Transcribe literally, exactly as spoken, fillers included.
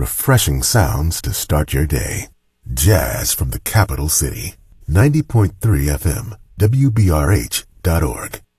refreshing sounds to start your day. Jazz from the capital city. ninety point three F M, W B R H dot org.